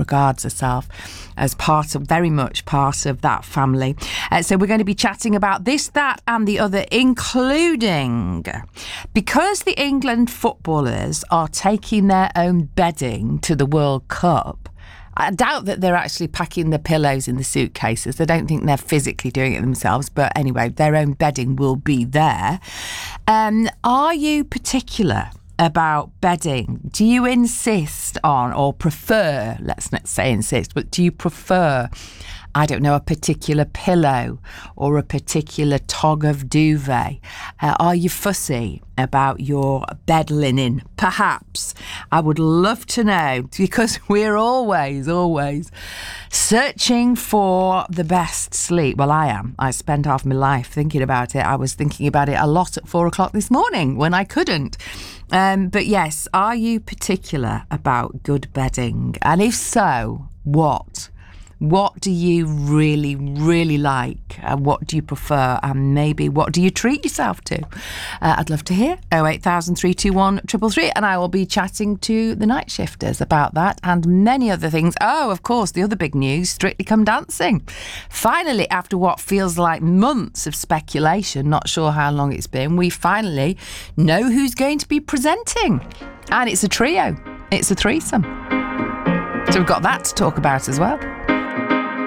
regards herself as very much part of that family. So we're going to be chatting about this, that and the other, including because the England footballers are taking their own bedding to the World Cup. I doubt that they're actually packing the pillows in the suitcases. I don't think they're physically doing it themselves. But anyway, their own bedding will be there. Are you particular about bedding? Do you insist on or prefer, let's not say insist, but do you prefer, I don't know, a particular pillow or a particular tog of duvet? Are you fussy about your bed linen? Perhaps. I would love to know, because we're always searching for the best sleep. Well, I am. I spent half my life thinking about it. I was thinking about it a lot at 4 o'clock this morning when I couldn't. But yes, are you particular about good bedding? And if so, what? What do you really, really like? And what do you prefer? And maybe what do you treat yourself to? I'd love to hear. 08000 321 333. And I will be chatting to the night shifters about that and many other things. Oh, of course, the other big news, Strictly Come Dancing. Finally, after what feels like months of speculation, not sure how long it's been, we finally know who's going to be presenting. And it's a trio. It's a threesome. So we've got that to talk about as well.